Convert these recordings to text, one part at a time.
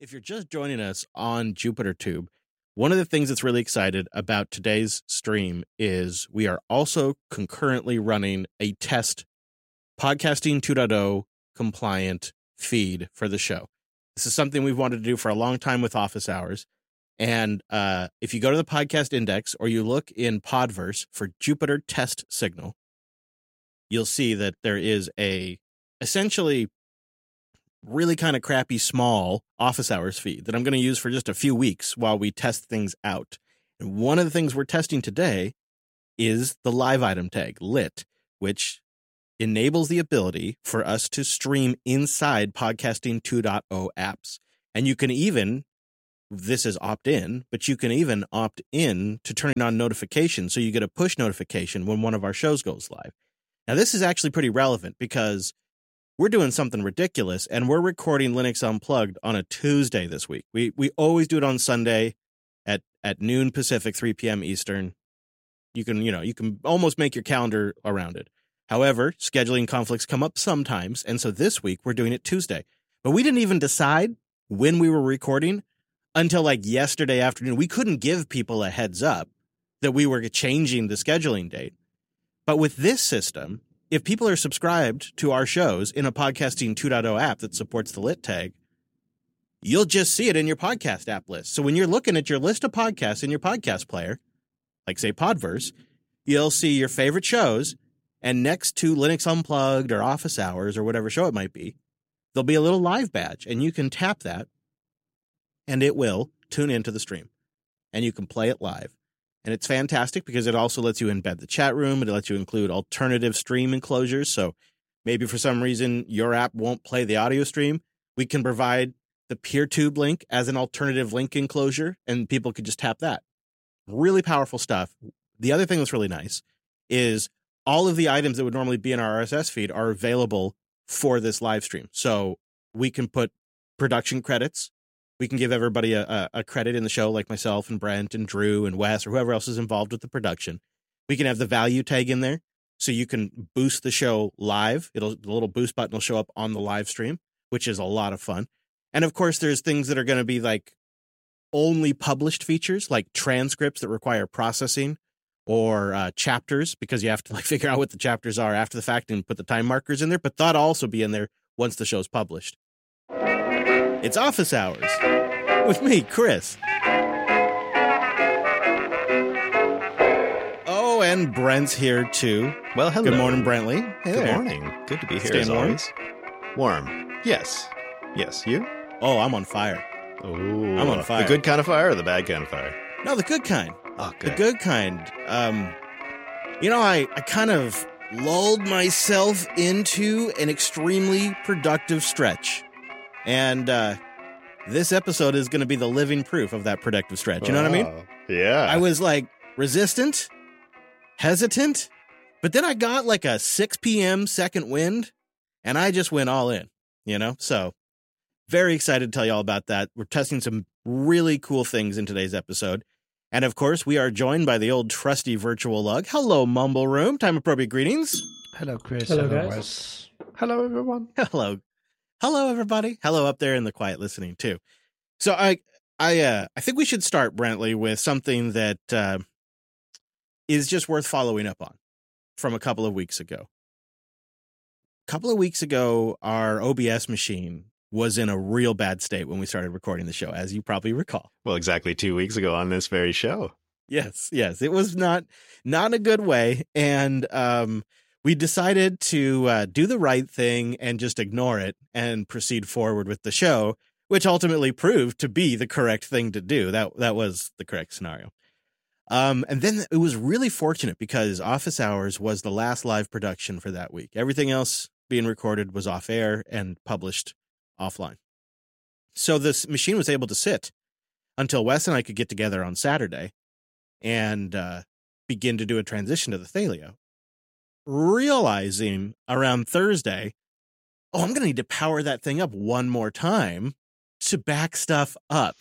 If you're just joining us on JupiterTube, one of the things that's really excited about today's stream is we are also concurrently running a test Podcasting 2.0 compliant feed for the show. This is something we've wanted to do for a long time with Office Hours. And if you go to the podcast index or you look in Podverse for Jupiter test signal, you'll see that there is a essentially really kind of crappy small Office Hours feed that I'm going to use for just a few weeks while we test things out. And one of the things we're testing today is the live item tag, lit, which enables the ability for us to stream inside Podcasting 2.0 apps. And you can even, this is opt-in, but you can even opt in to turning on notifications so you get a push notification when one of our shows goes live. Now, this is actually pretty relevant because we're doing something ridiculous, and we're recording Linux Unplugged on a Tuesday this week. We always do it on Sunday at noon Pacific, 3 p.m. Eastern. You can almost make your calendar around it. However, scheduling conflicts come up sometimes, and so this week we're doing it Tuesday. But we didn't even decide when we were recording until like yesterday afternoon. We couldn't give people a heads up that we were changing the scheduling date. But with this system, if people are subscribed to our shows in a Podcasting 2.0 app that supports the lit tag, you'll just see it in your podcast app list. So when you're looking at your list of podcasts in your podcast player, like say Podverse, you'll see your favorite shows, and next to Linux Unplugged or Office Hours or whatever show it might be, there'll be a little live badge, and you can tap that, and it will tune into the stream, and you can play it live. And it's fantastic because it also lets you embed the chat room. It lets you include alternative stream enclosures. So maybe for some reason your app won't play the audio stream. We can provide the PeerTube link as an alternative link enclosure, and people could just tap that. Really powerful stuff. The other thing that's really nice is all of the items that would normally be in our RSS feed are available for this live stream. So we can put production credits. We can give everybody a credit in the show, like myself and Brent and Drew and Wes or whoever else is involved with the production. We can have the value tag in there so you can boost the show live. The little boost button will show up on the live stream, which is a lot of fun. And of course, there's things that are going to be like only published features, like transcripts that require processing, or chapters, because you have to like figure out what the chapters are after the fact and put the time markers in there. But that'll also be in there once the show's published. It's Office Hours with me, Chris. Oh, and Brent's here too. Well, hello. Good morning, Brentley. Hey Good there. morning. Good to be here Staying as warm? always. Warm. Yes. Yes. You? Oh, I'm on fire. Oh, I'm on fire. The good kind of fire or the bad kind of fire? No, the good kind. Oh, The good. good kind. I kind of lulled myself into an extremely productive stretch. And this episode is going to be the living proof of that productive stretch. You know what I mean? Oh, yeah. I was like resistant, hesitant, but then I got like a 6 p.m. second wind, and I just went all in, So very excited to tell you all about that. We're testing some really cool things in today's episode. And of course, we are joined by the old trusty virtual lug. Hello, Mumble Room. Time appropriate greetings. Hello, Chris. Hello, Hello, guys. Wes. Hello, everyone. Hello. Hello, everybody. Hello up there in the quiet listening, too. So I think we should start, Brentley, with something that is just worth following up on from a couple of weeks ago. A couple of weeks ago, our OBS machine was in a real bad state when we started recording the show, as you probably recall. Well, exactly 2 weeks ago on this very show. Yes. It was not a good way. And we decided to do the right thing and just ignore it and proceed forward with the show, which ultimately proved to be the correct thing to do. That was the correct scenario. And then it was really fortunate because Office Hours was the last live production for that week. Everything else being recorded was off air and published offline. So this machine was able to sit until Wes and I could get together on Saturday and begin to do a transition to the Thelio. Realizing around Thursday, I'm going to need to power that thing up one more time to back stuff up.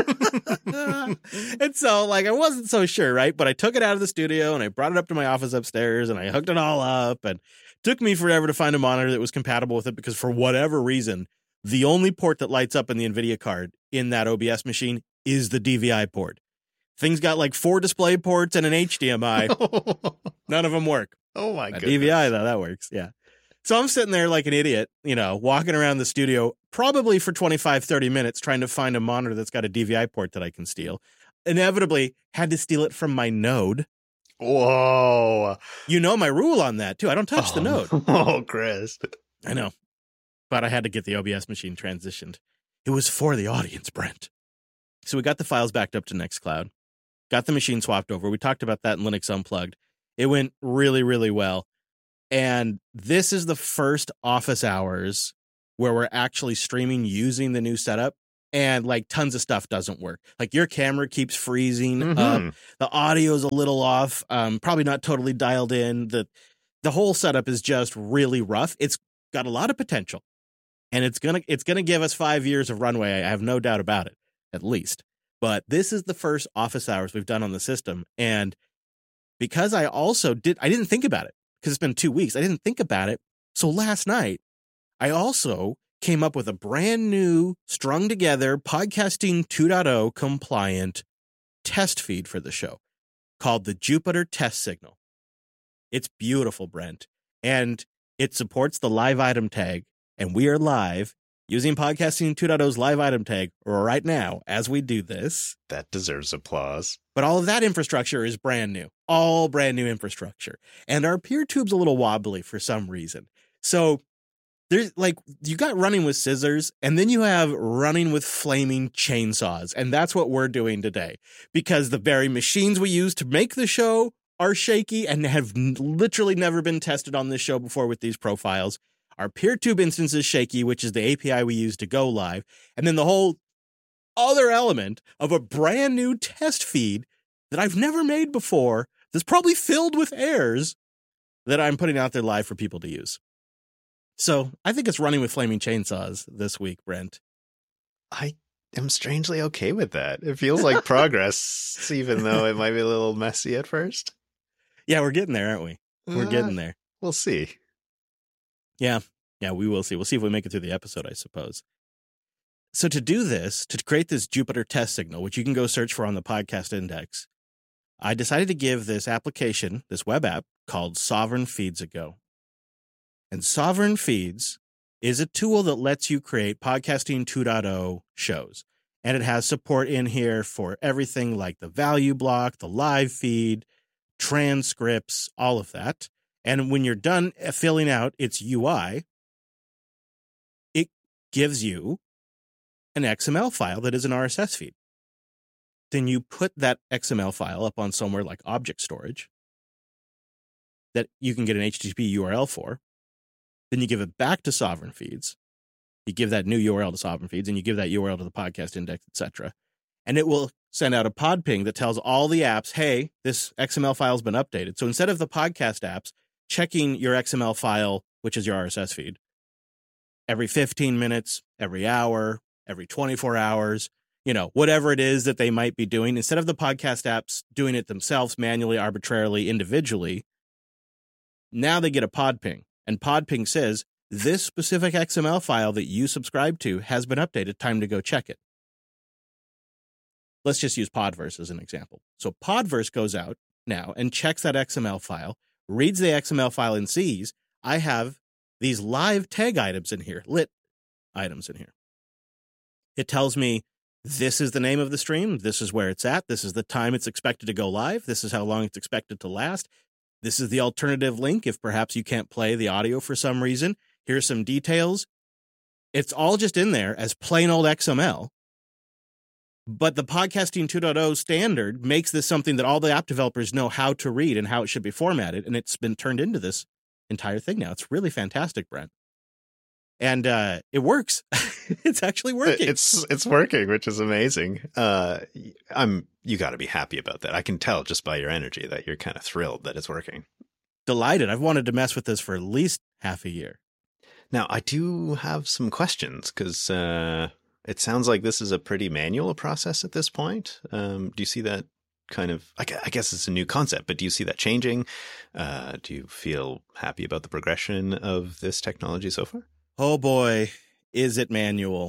And so, I wasn't so sure, right? But I took it out of the studio and I brought it up to my office upstairs and I hooked it all up, and it took me forever to find a monitor that was compatible with it because for whatever reason, the only port that lights up in the NVIDIA card in that OBS machine is the DVI port. Thing's got like 4 display ports and an HDMI. None of them work. Oh my A goodness. DVI, though, that works. Yeah. So I'm sitting there like an idiot, walking around the studio, probably for 25, 30 minutes, trying to find a monitor that's got a DVI port that I can steal. Inevitably, had to steal it from my Node. Whoa. You know my rule on that, too. I don't touch the Node. Oh, Chris. I know. But I had to get the OBS machine transitioned. It was for the audience, Brent. So we got the files backed up to Nextcloud, got the machine swapped over. We talked about that in Linux Unplugged. It went really, really well. And this is the first office hours where we're actually streaming using the new setup, and like tons of stuff doesn't work. Like your camera keeps freezing up. The audio's a little off. Probably not totally dialed in. The whole setup is just really rough. It's got a lot of potential, and it's gonna give us 5 years of runway. I have no doubt about it, at least. But this is the first office hours we've done on the system, and because I didn't think about it. Because it's been 2 weeks. I didn't think about it. So last night, I also came up with a brand new, strung together, Podcasting 2.0 compliant test feed for the show called the Jupiter Test Signal. It's beautiful, Brent. And it supports the live item tag. And we are live using Podcasting 2.0's live item tag right now as we do this. That deserves applause. But all of that infrastructure is brand new. All brand new infrastructure. And our peer tube's a little wobbly for some reason. So there's like, you got running with scissors, and then you have running with flaming chainsaws. And that's what we're doing today. Because the very machines we use to make the show are shaky and have literally never been tested on this show before with these profiles. Our PeerTube instance is shaky, which is the API we use to go live. And then the whole other element of a brand new test feed that I've never made before that's probably filled with errors that I'm putting out there live for people to use. So I think it's running with flaming chainsaws this week, Brent. I am strangely okay with that. It feels like progress, even though it might be a little messy at first. Yeah, we're getting there, aren't we? We're getting there. We'll see. Yeah, we will see. We'll see if we make it through the episode, I suppose. So to do this, to create this Jupiter test signal, which you can go search for on the podcast index, I decided to give this application, this web app, called Sovereign Feeds a go. And Sovereign Feeds is a tool that lets you create Podcasting 2.0 shows. And it has support in here for everything like the value block, the live feed, transcripts, all of that. And when you're done filling out its UI, it gives you an XML file that is an RSS feed. Then you put that XML file up on somewhere like object storage that you can get an HTTP URL for. Then you give it back to Sovereign Feeds. You give that new URL to Sovereign Feeds, and you give that URL to the podcast index, etc. And it will send out a pod ping that tells all the apps, hey, this XML file has been updated. So instead of the podcast apps checking your XML file, which is your RSS feed, every 15 minutes, every hour, every 24 hours, whatever it is that they might be doing, instead of the podcast apps doing it themselves manually, arbitrarily, individually, now they get a pod ping. And pod ping says, this specific XML file that you subscribe to has been updated. Time to go check it. Let's just use Podverse as an example. So Podverse goes out now and checks that XML file, reads the XML file and sees, I have these live tag items in here, lit items in here. It tells me, this is the name of the stream. This is where it's at. This is the time it's expected to go live. This is how long it's expected to last. This is the alternative link if perhaps you can't play the audio for some reason. Here's some details. It's all just in there as plain old XML. But the Podcasting 2.0 standard makes this something that all the app developers know how to read and how it should be formatted. And it's been turned into this entire thing now. It's really fantastic, Brent. And it works. It's actually working. It's working, which is amazing. You got to be happy about that. I can tell just by your energy that you're kind of thrilled that it's working. Delighted. I've wanted to mess with this for at least half a year. Now, I do have some questions because it sounds like this is a pretty manual process at this point. Do you see that kind of, I guess it's a new concept, but do you see that changing? Do you feel happy about the progression of this technology so far? Oh boy, is it manual.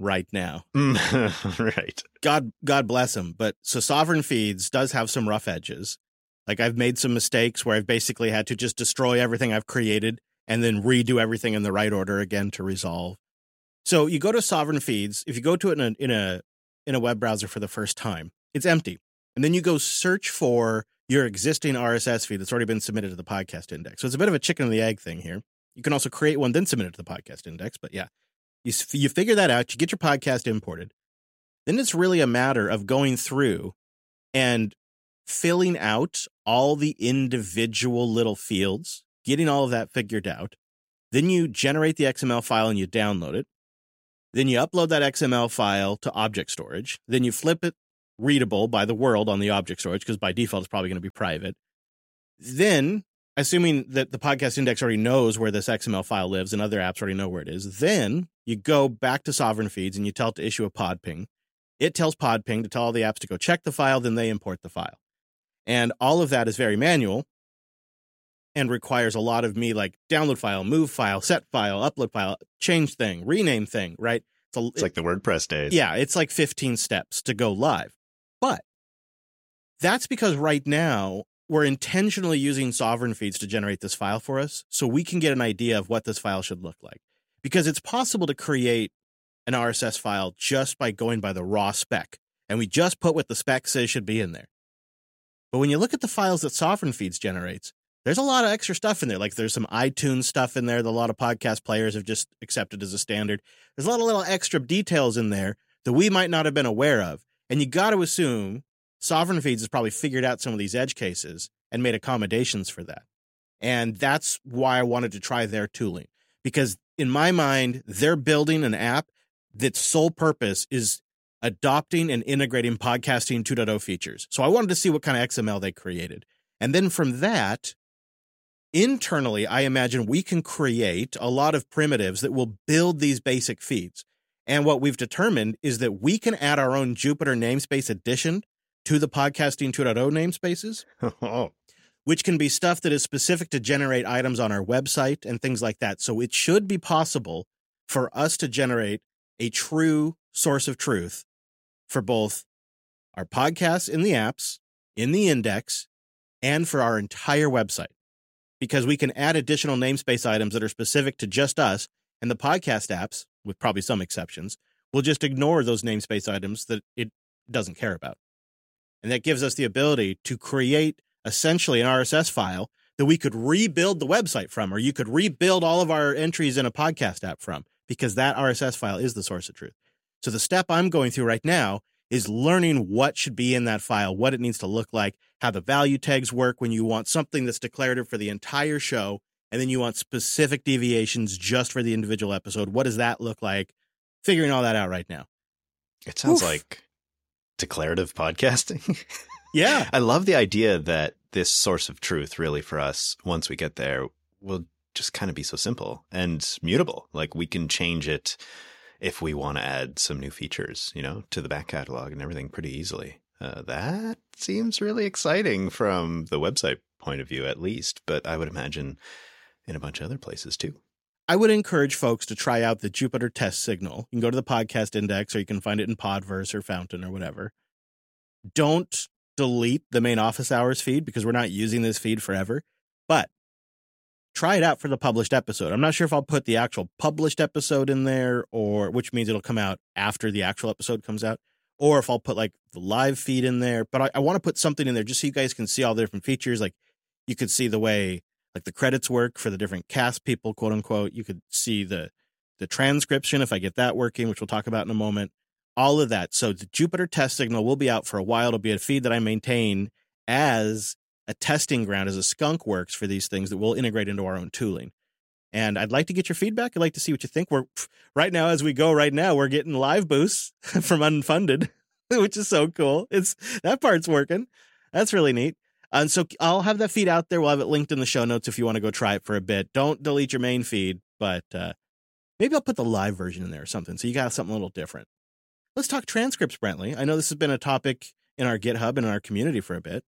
right now. Right. God bless him. But so Sovereign Feeds does have some rough edges. Like I've made some mistakes where I've basically had to just destroy everything I've created and then redo everything in the right order again to resolve. So you go to Sovereign Feeds. If you go to it in a web browser for the first time, it's empty. And then you go search for your existing RSS feed that's already been submitted to the podcast index. So it's a bit of a chicken and the egg thing here. You can also create one, then submit it to the podcast index. But yeah, you figure that out. You get your podcast imported. Then it's really a matter of going through and filling out all the individual little fields, getting all of that figured out. Then you generate the XML file and you download it. Then you upload that XML file to object storage. Then you flip it readable by the world on the object storage, because by default it's probably going to be private. Then, assuming that the podcast index already knows where this XML file lives and other apps already know where it is, then you go back to Sovereign Feeds and you tell it to issue a pod ping. It tells Podping to tell all the apps to go check the file, then they import the file. And all of that is very manual and requires a lot of me, like download file, move file, set file, upload file, change thing, rename thing, right? It's like the WordPress days. Yeah, it's like 15 steps to go live. But that's because right now we're intentionally using Sovereign Feeds to generate this file for us so we can get an idea of what this file should look like. Because it's possible to create an RSS file just by going by the raw spec. And we just put what the spec says should be in there. But when you look at the files that Sovereign Feeds generates, there's a lot of extra stuff in there. Like there's some iTunes stuff in there that a lot of podcast players have just accepted as a standard. There's a lot of little extra details in there that we might not have been aware of. And you got to assume Sovereign Feeds has probably figured out some of these edge cases and made accommodations for that. And that's why I wanted to try their tooling. Because in my mind, they're building an app that's sole purpose is adopting and integrating Podcasting 2.0 features. So I wanted to see what kind of XML they created. And then from that, internally, I imagine we can create a lot of primitives that will build these basic feeds. And what we've determined is that we can add our own Jupyter namespace addition to the Podcasting 2.0 namespaces, which can be stuff that is specific to generate items on our website and things like that. So it should be possible for us to generate a true source of truth for both our podcasts in the apps, in the index, and for our entire website. Because we can add additional namespace items that are specific to just us, and the podcast apps, with probably some exceptions, will just ignore those namespace items that it doesn't care about. And that gives us the ability to create essentially an RSS file that we could rebuild the website from, or you could rebuild all of our entries in a podcast app from, because that RSS file is the source of truth. So the step I'm going through right now is learning what should be in that file, what it needs to look like, how the value tags work when you want something that's declarative for the entire show, and then you want specific deviations just for the individual episode. What does that look like? Figuring all that out right now. It sounds like declarative podcasting. Yeah. I love the idea that this source of truth really for us, once we get there, will just kind of be so simple and mutable. Like we can change it if we want to add some new features, to the back catalog and everything pretty easily. That seems really exciting from the website point of view, at least, but I would imagine in a bunch of other places too. I would encourage folks to try out the Jupyter test signal. You can go to the podcast index, or you can find it in Podverse or Fountain or whatever. Don't delete the main office hours feed because we're not using this feed forever, but try it out for the published episode. I'm not sure if I'll put the actual published episode in there, or which means it'll come out after the actual episode comes out, or if I'll put like the live feed in there. But I want to put something in there just so you guys can see all the different features. Like you could see the way like the credits work for the different cast people, quote unquote. You could see the transcription if I get that working, which we'll talk about in a moment. All of that. So the Jupyter test signal will be out for a while. It'll be a feed that I maintain as a testing ground, as a skunk works for these things that we'll integrate into our own tooling. And I'd like to get your feedback. I'd like to see what you think. We're right now, as we go right now, we're getting live boosts from Unfunded, which is so cool. That part's working. That's really neat. And so I'll have that feed out there. We'll have it linked in the show notes if you want to go try it for a bit. Don't delete your main feed, but maybe I'll put the live version in there or something. So you got something a little different. Let's talk transcripts, Brentley. I know this has been a topic in our GitHub and in our community for a bit.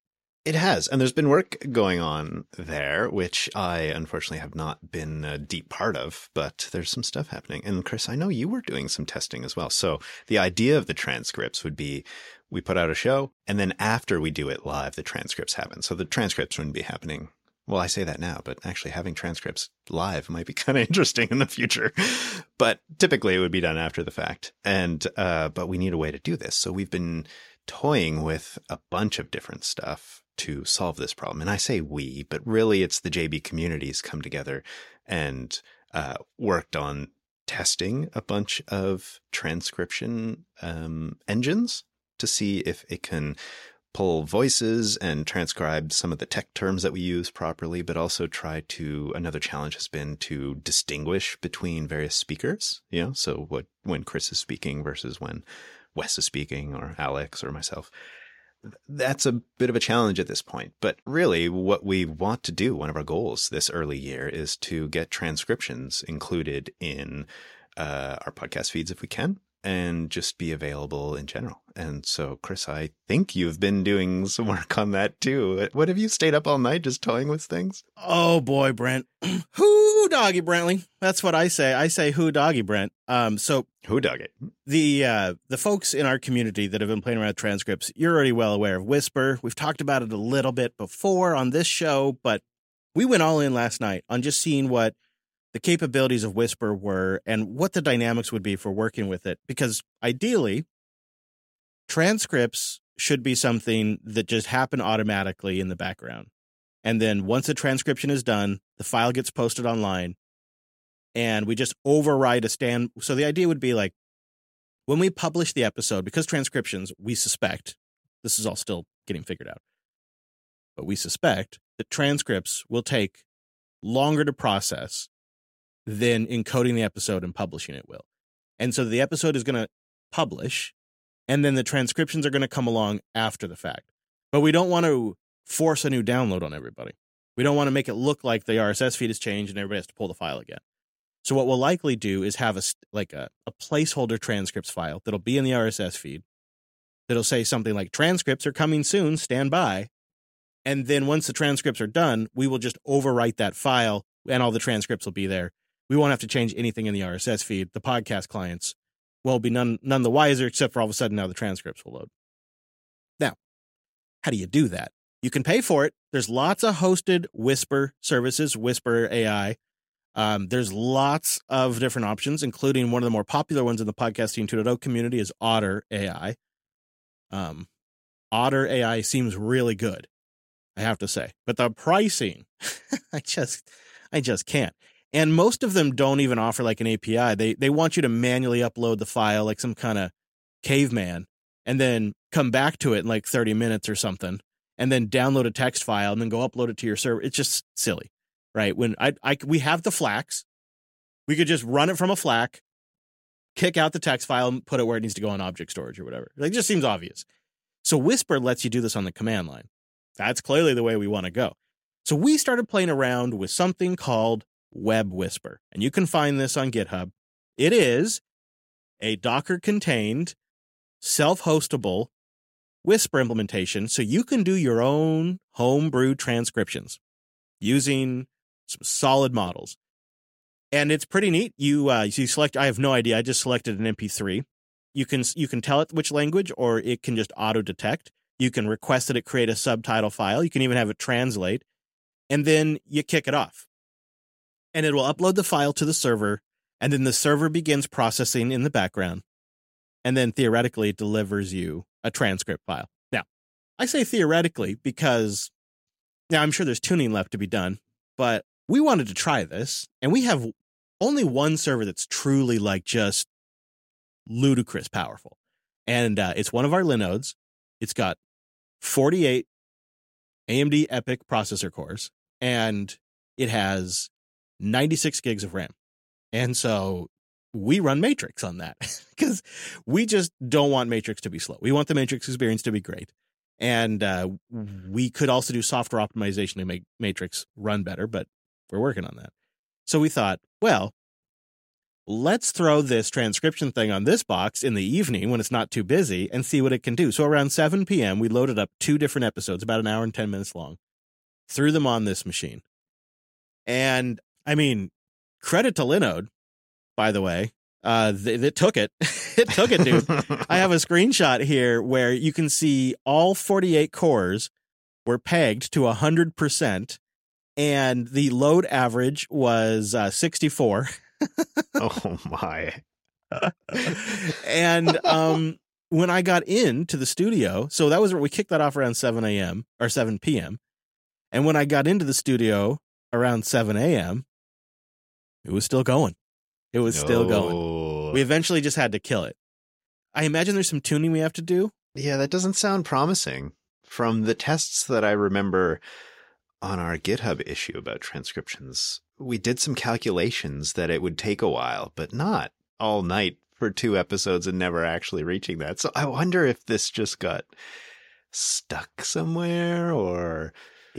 It has, and there's been work going on there, which I unfortunately have not been a deep part of, but there's some stuff happening. And Chris, I know you were doing some testing as well. So the idea of the transcripts would be we put out a show, and then after we do it live, the transcripts happen. So the transcripts wouldn't be happening. Well, I say that now, but actually having transcripts live might be kind of interesting in the future. But typically it would be done after the fact. And, but we need a way to do this. So we've been toying with a bunch of different stuff to solve this problem. And I say we, but really it's the JB communities come together and worked on testing a bunch of transcription engines to see if it can pull voices and transcribe some of the tech terms that we use properly, but also another challenge has been to distinguish between various speakers, so when Chris is speaking versus when Wes is speaking or Alex or myself. That's a bit of a challenge at this point, but really what we want to do, one of our goals this early year, is to get transcriptions included in our podcast feeds if we can, and just be available in general. And so, Chris, I think you've been doing some work on that too. What, have you stayed up all night just toying with things? Oh boy, Brent. Who doggy Brentley? That's what I say. I say who doggy Brent. So who dog it? The folks in our community that have been playing around with transcripts, you're already well aware of Whisper. We've talked about it a little bit before on this show, but we went all in last night on just seeing what the capabilities of Whisper were and what the dynamics would be for working with it. Because ideally, transcripts should be something that just happen automatically in the background. And then once the transcription is done, the file gets posted online and we just override a stand. So the idea would be like when we publish the episode, because transcriptions, we suspect, this is all still getting figured out, but we suspect that transcripts will take longer to process than encoding the episode and publishing it will. And so the episode is going to publish, and then the transcriptions are going to come along after the fact. But we don't want to force a new download on everybody. We don't want to make it look like the RSS feed has changed and everybody has to pull the file again. So what we'll likely do is have a placeholder transcripts file that'll be in the RSS feed. That'll say something like, transcripts are coming soon, stand by. And then once the transcripts are done, we will just overwrite that file and all the transcripts will be there. We won't have to change anything in the RSS feed. The podcast clients will be none the wiser, except for all of a sudden now the transcripts will load. Now, how do you do that? You can pay for it. There's lots of hosted Whisper services, Whisper AI. There's lots of different options, including one of the more popular ones in the Podcasting 2.0 community is Otter AI. Otter AI seems really good, I have to say. But the pricing, I just can't. And most of them don't even offer like an API. They want you to manually upload the file like some kind of caveman and then come back to it in like 30 minutes or something and then download a text file and then go upload it to your server. It's just silly, right? When we have the FLACs, we could just run it from a FLAC, kick out the text file and put it where it needs to go on object storage or whatever. It just seems obvious. So Whisper lets you do this on the command line. That's clearly the way we want to go. So we started playing around with something called Web Whisper, and you can find this on GitHub. It is a Docker-contained, self-hostable Whisper implementation, so you can do your own homebrew transcriptions using some solid models. And it's pretty neat. You select, I have no idea, I just selected an MP3. You can tell it which language, or it can just auto-detect. You can request that it create a subtitle file. You can even have it translate, and then you kick it off. And it will upload the file to the server, and then the server begins processing in the background, and then theoretically it delivers you a transcript file. Now, I say theoretically because now I'm sure there's tuning left to be done, but we wanted to try this, and we have only one server that's truly like just ludicrous powerful, and it's one of our Linodes. It's got 48 AMD EPYC processor cores, and it has 96 gigs of RAM. And so we run Matrix on that because we just don't want Matrix to be slow. We want the Matrix experience to be great. And we could also do software optimization to make Matrix run better, but we're working on that. So we thought, well, let's throw this transcription thing on this box in the evening when it's not too busy and see what it can do. So around 7 p.m., we loaded up 2 different episodes, about an hour and 10 minutes long, threw them on this machine. And I mean, credit to Linode, by the way. It took it. It took it, dude. I have a screenshot here where you can see all 48 cores were pegged to 100%, and the load average was 64. Oh my. And when I got into the studio, so that was where we kicked that off around 7 a.m. or 7 p.m. And when I got into the studio around 7 a.m., it was still going. It was still going. We eventually just had to kill it. I imagine there's some tuning we have to do. Yeah, that doesn't sound promising. From the tests that I remember on our GitHub issue about transcriptions, we did some calculations that it would take a while, but not all night for 2 episodes and never actually reaching that. So I wonder if this just got stuck somewhere, or